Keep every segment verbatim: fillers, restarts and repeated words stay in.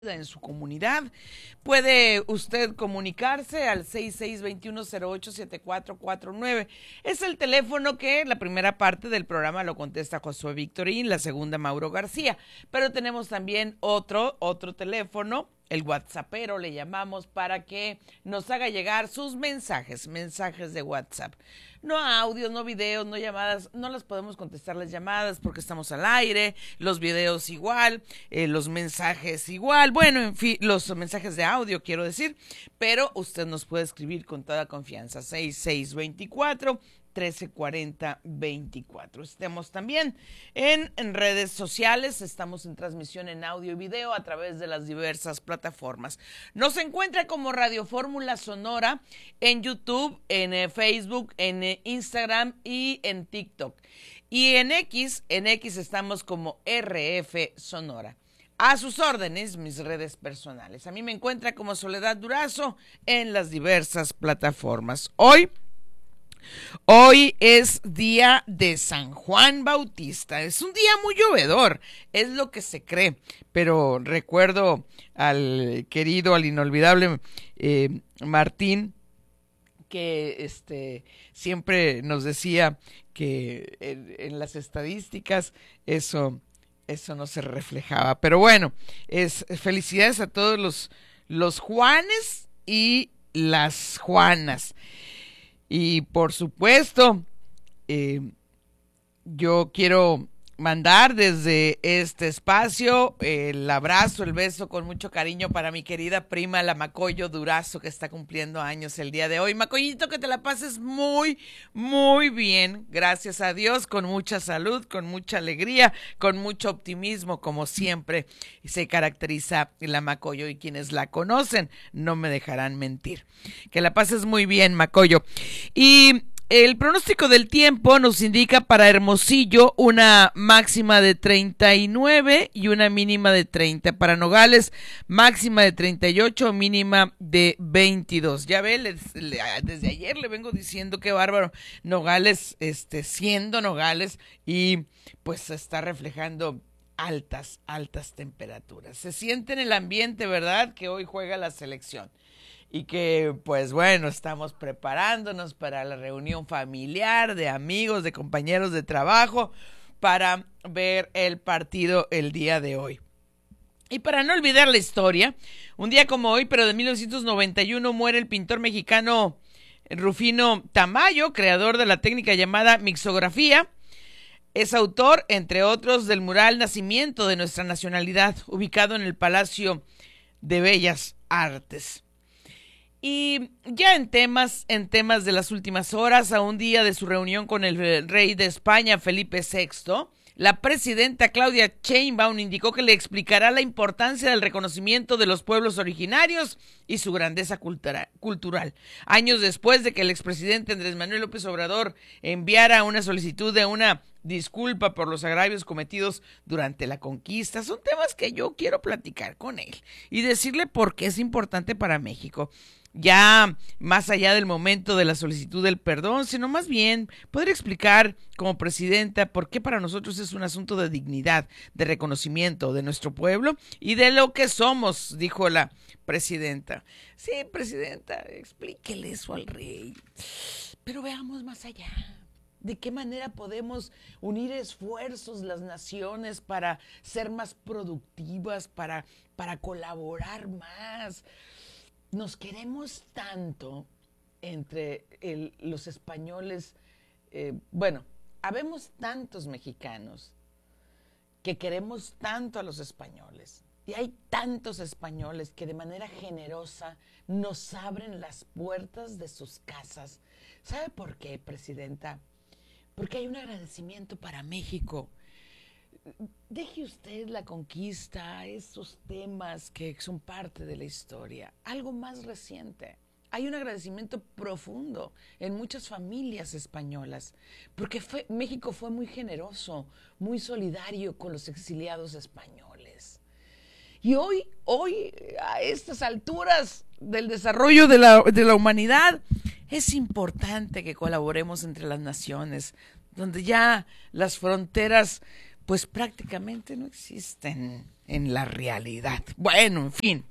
en su comunidad. Puede usted comunicarse al seis seis dos uno cero ocho siete cuatro cuatro nueve. Es el teléfono que la primera parte del programa lo contesta Josué Victorín, la segunda Mauro García. Pero tenemos también otro, otro teléfono, el WhatsAppero le llamamos, para que nos haga llegar sus mensajes, mensajes de WhatsApp. No audios, no videos, no llamadas, no las podemos contestar las llamadas porque estamos al aire, los videos igual, eh, los mensajes igual, bueno, en fin, los mensajes de audio quiero decir, pero usted nos puede escribir con toda confianza, seis seis dos cuatro trece cuarenta veinticuatro. Estamos también en, en redes sociales, estamos en transmisión en audio y video a través de las diversas plataformas. Nos encuentra como Radio Fórmula Sonora en YouTube, en eh, Facebook, en eh, Instagram y en TikTok. Y en X, en X estamos como R F Sonora. A sus órdenes, mis redes personales. A mí me encuentra como Soledad Durazo en las diversas plataformas. Hoy Hoy es día de San Juan Bautista, es un día muy llovedor, es lo que se cree, pero recuerdo al querido, al inolvidable eh, Martín, que este, siempre nos decía que en, en las estadísticas eso, eso no se reflejaba, pero bueno, es, felicidades a todos los, los Juanes y las Juanas. Y por supuesto, eh, yo quiero mandar desde este espacio el abrazo, el beso con mucho cariño para mi querida prima, la Macoyo Durazo, que está cumpliendo años el día de hoy. Macoyito, que te la pases muy, muy bien, gracias a Dios, con mucha salud, con mucha alegría, con mucho optimismo, como siempre se caracteriza la Macoyo, y quienes la conocen no me dejarán mentir. Que la pases muy bien, Macoyo. Y el pronóstico del tiempo nos indica para Hermosillo una máxima de treinta y nueve y una mínima de treinta. Para Nogales, máxima de treinta y ocho, mínima de veintidós. Ya ve, les, le, desde ayer le vengo diciendo qué bárbaro. Nogales, este, siendo Nogales, y pues se está reflejando altas, altas temperaturas. Se siente en el ambiente, ¿verdad?, que hoy juega la selección. Y que, pues bueno, estamos preparándonos para la reunión familiar, de amigos, de compañeros de trabajo, para ver el partido el día de hoy. Y para no olvidar la historia, un día como hoy, pero de mil novecientos noventa y uno, muere el pintor mexicano Rufino Tamayo, creador de la técnica llamada mixografía. Es autor, entre otros, del mural Nacimiento de nuestra nacionalidad, ubicado en el Palacio de Bellas Artes. Y ya en temas, en temas de las últimas horas, a un día de su reunión con el rey de España, Felipe sexto, la presidenta Claudia Sheinbaum indicó que le explicará la importancia del reconocimiento de los pueblos originarios y su grandeza cultura, cultural. Años después de que el expresidente Andrés Manuel López Obrador enviara una solicitud de una disculpa por los agravios cometidos durante la conquista, son temas que yo quiero platicar con él y decirle por qué es importante para México. Ya más allá del momento de la solicitud del perdón, sino más bien poder explicar como presidenta por qué para nosotros es un asunto de dignidad, de reconocimiento de nuestro pueblo y de lo que somos, dijo la presidenta. Sí, presidenta, explíquele eso al rey, pero veamos más allá. ¿De qué manera podemos unir esfuerzos las naciones para ser más productivas, para, para colaborar más? Nos queremos tanto entre el, los españoles, eh, bueno, habemos tantos mexicanos que queremos tanto a los españoles, y hay tantos españoles que de manera generosa nos abren las puertas de sus casas. ¿Sabe por qué, presidenta? Porque hay un agradecimiento para México. Deje usted la conquista, esos temas que son parte de la historia. Algo más reciente. Hay un agradecimiento profundo en muchas familias españolas, porque fue, México fue muy generoso, muy solidario con los exiliados españoles. Y hoy, hoy, a estas alturas del desarrollo de la, de la humanidad, es importante que colaboremos entre las naciones, donde ya las fronteras pues prácticamente no existen en la realidad. Bueno, en fin.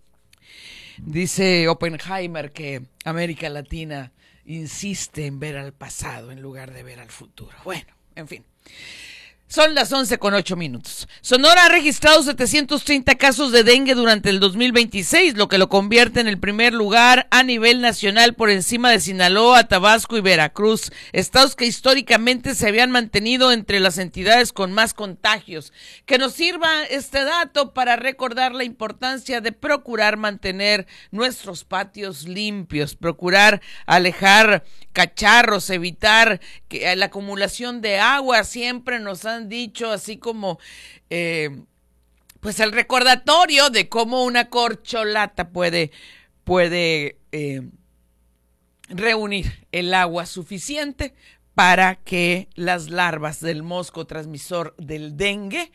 Dice Oppenheimer que América Latina insiste en ver al pasado en lugar de ver al futuro. Bueno, en fin. Son las once con ocho minutos. Sonora ha registrado setecientos treinta casos de dengue durante el dos mil veintiséis, lo que lo convierte en el primer lugar a nivel nacional por encima de Sinaloa, Tabasco y Veracruz, estados que históricamente se habían mantenido entre las entidades con más contagios. Que nos sirva este dato para recordar la importancia de procurar mantener nuestros patios limpios, procurar alejar cacharros, evitar que la acumulación de agua. Siempre nos han dicho, así como eh, pues el recordatorio de cómo una corcholata puede, puede eh, reunir el agua suficiente para que las larvas del mosco transmisor del dengue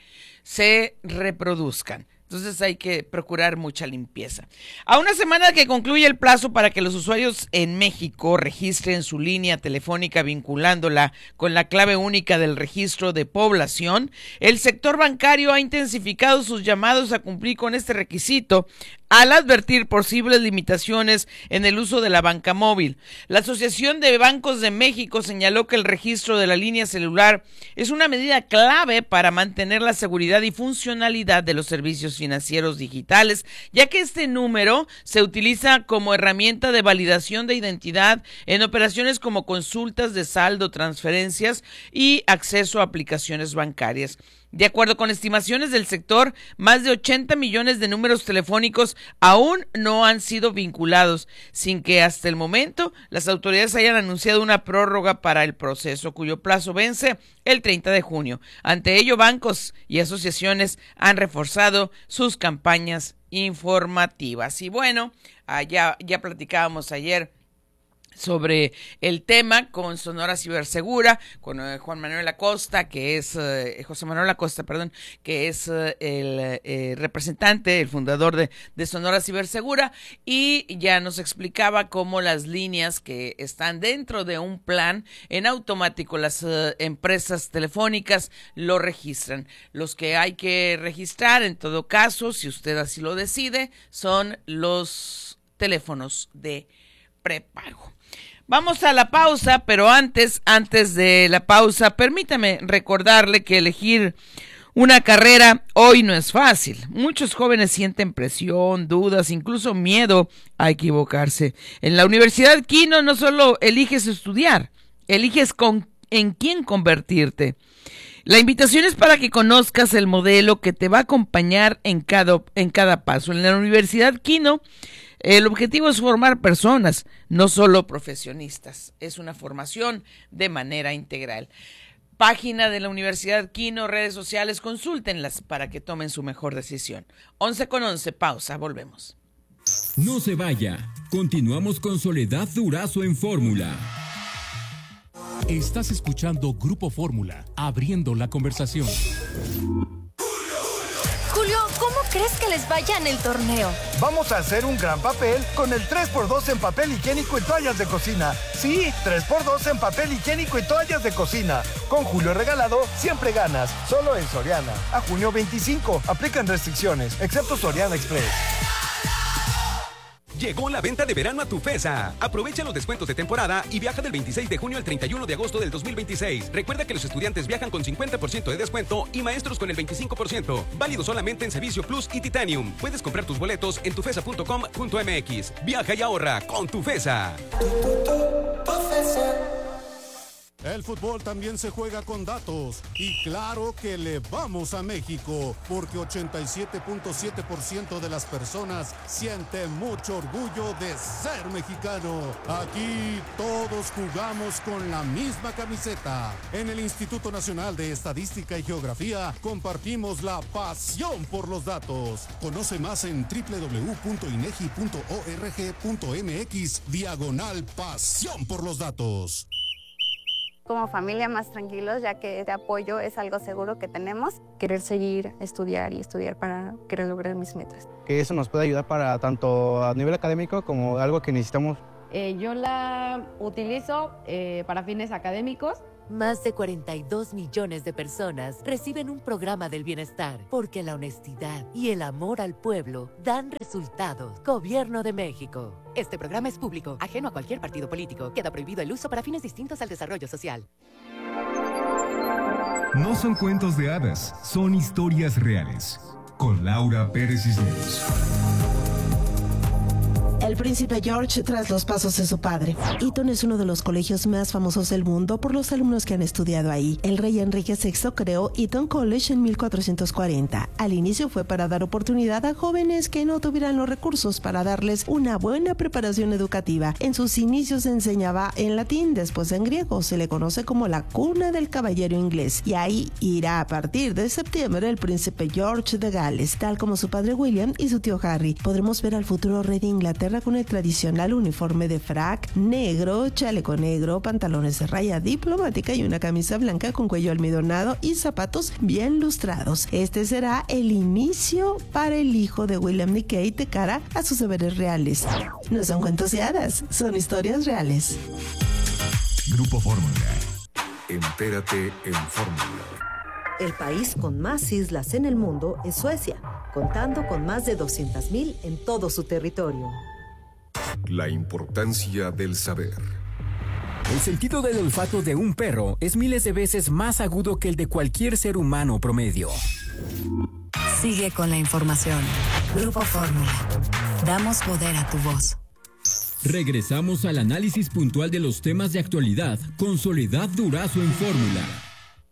se reproduzcan. Entonces hay que procurar mucha limpieza. A una semana que concluye el plazo para que los usuarios en México registren su línea telefónica vinculándola con la clave única del registro de población, el sector bancario ha intensificado sus llamados a cumplir con este requisito al advertir posibles limitaciones en el uso de la banca móvil. La Asociación de Bancos de México señaló que el registro de la línea celular es una medida clave para mantener la seguridad y funcionalidad de los servicios financieros digitales, ya que este número se utiliza como herramienta de validación de identidad en operaciones como consultas de saldo, transferencias y acceso a aplicaciones bancarias. De acuerdo con estimaciones del sector, más de ochenta millones de números telefónicos aún no han sido vinculados, sin que hasta el momento las autoridades hayan anunciado una prórroga para el proceso, cuyo plazo vence el treinta de junio. Ante ello, bancos y asociaciones han reforzado sus campañas informativas. Y bueno, ya, ya platicábamos ayer sobre el tema con Sonora Cibersegura, con uh, Juan Manuel Acosta, que es, uh, José Manuel Acosta, perdón, que es uh, el uh, representante, el fundador de, de Sonora Cibersegura, y ya nos explicaba cómo las líneas que están dentro de un plan, en automático las uh, empresas telefónicas lo registran. Los que hay que registrar, en todo caso, si usted así lo decide, son los teléfonos de prepago. Vamos a la pausa, pero antes, antes de la pausa, permítame recordarle que elegir una carrera hoy no es fácil. Muchos jóvenes sienten presión, dudas, incluso miedo a equivocarse. En la Universidad Quino no solo eliges estudiar, eliges con, en quién convertirte. La invitación es para que conozcas el modelo que te va a acompañar en cada, en cada paso. En la Universidad Quino, el objetivo es formar personas, no solo profesionistas. Es una formación de manera integral. Página de la Universidad Quino, redes sociales, consúltenlas para que tomen su mejor decisión. once con once, pausa, volvemos. No se vaya, continuamos con Soledad Durazo en Fórmula. Estás escuchando Grupo Fórmula, abriendo la conversación. Julio, ¿cómo crees que les vaya en el torneo? Vamos a hacer un gran papel con el tres por dos en papel higiénico y toallas de cocina. Sí, tres por dos en papel higiénico y toallas de cocina. Con Julio regalado, siempre ganas. Solo en Soriana. A junio veinticinco. Aplican restricciones, excepto Soriana Express. Llegó la venta de verano a Tufesa. Aprovecha los descuentos de temporada y viaja del veintiséis de junio al treinta y uno de agosto del dos mil veintiséis. Recuerda que los estudiantes viajan con cincuenta por ciento de descuento y maestros con el veinticinco por ciento. Válido solamente en Servicio Plus y Titanium. Puedes comprar tus boletos en tufesa punto com punto m x. Viaja y ahorra con Tufesa. El fútbol también se juega con datos y claro que le vamos a México porque ochenta y siete punto siete por ciento de las personas sienten mucho orgullo de ser mexicano. Aquí todos jugamos con la misma camiseta. En el Instituto Nacional de Estadística y Geografía compartimos la pasión por los datos. Conoce más en doble u doble u doble u punto inegi punto org punto m x diagonal pasión por los datos. Como familia más tranquilos, ya que este apoyo es algo seguro que tenemos. Querer seguir, estudiar y estudiar para querer lograr mis metas. Que eso nos puede ayudar para tanto a nivel académico como algo que necesitamos. Eh, yo la utilizo eh, para fines académicos Más de cuarenta y dos millones de personas reciben un programa del bienestar, porque la honestidad y el amor al pueblo dan resultados. Gobierno de México. Este programa es público, ajeno a cualquier partido político. Queda prohibido el uso para fines distintos al desarrollo social. No son cuentos de hadas, son historias reales. Con Laura Pérez Cisneros. El príncipe George tras los pasos de su padre. Eton es uno de los colegios más famosos del mundo por los alumnos que han estudiado ahí. El rey Enrique sexto creó Eton College en mil cuatrocientos cuarenta. Al inicio fue para dar oportunidad a jóvenes que no tuvieran los recursos para darles una buena preparación educativa. En sus inicios se enseñaba en latín, después en griego. Se le conoce como la cuna del caballero inglés. Y ahí irá a partir de septiembre el príncipe George de Gales, tal como su padre William y su tío Harry. Podremos ver al futuro rey de Inglaterra con el tradicional uniforme de frac negro, chaleco negro, pantalones de raya diplomática y una camisa blanca con cuello almidonado y zapatos bien lustrados. Este será el inicio para el hijo de William y Kate de cara a sus deberes reales. No son cuentos de hadas, son historias reales. Grupo Fórmula. Entérate en Fórmula. El país con más islas en el mundo es Suecia, contando con más de doscientas mil en todo su territorio. La importancia del saber. El sentido del olfato de un perro es miles de veces más agudo que el de cualquier ser humano promedio. Sigue con la información. Grupo Fórmula. Damos poder a tu voz. Regresamos al análisis puntual de los temas de actualidad con Soledad Durazo en Fórmula.